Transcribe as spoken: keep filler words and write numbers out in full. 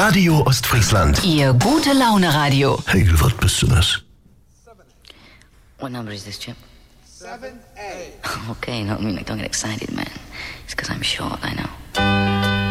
Radio Ostfriesland. Ihr gute Laune-Radio. Hey, was bist du das? What number is this, Chip? seven A. Okay, no, I mean, like, don't get excited, man. It's because I'm short, I know.